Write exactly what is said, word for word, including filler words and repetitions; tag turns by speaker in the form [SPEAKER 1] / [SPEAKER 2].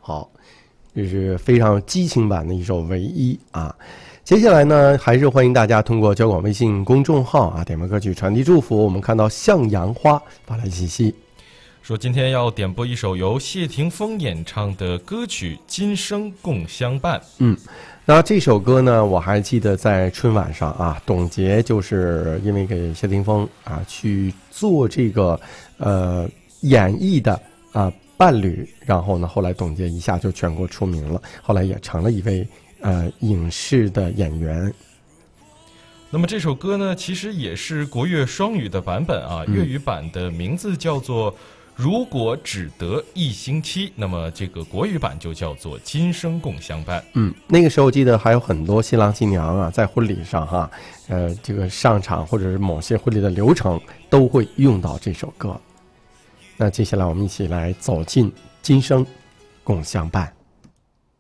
[SPEAKER 1] 好，这是非常激情版的一首《唯一》啊。接下来呢，还是欢迎大家通过交广微信公众号啊，点播歌曲传递祝福。我们看到向阳花发来信息，
[SPEAKER 2] 说今天要点播一首由谢霆锋演唱的歌曲《今生共相伴》。
[SPEAKER 1] 嗯，那这首歌呢，我还记得在春晚上啊，董洁就是因为给谢霆锋啊去做这个呃演绎的啊伴侣，然后呢，后来董洁一下就全国出名了，后来也成了一位呃影视的演员。
[SPEAKER 2] 那么这首歌呢，其实也是国乐双语的版本啊，粤语版的名字叫做如果只得一星期，那么这个国语版就叫做今生共相伴。
[SPEAKER 1] 嗯，那个时候记得还有很多新郎新娘啊，在婚礼上哈，呃，这个上场或者是某些婚礼的流程都会用到这首歌。那接下来我们一起来走进今生共相伴。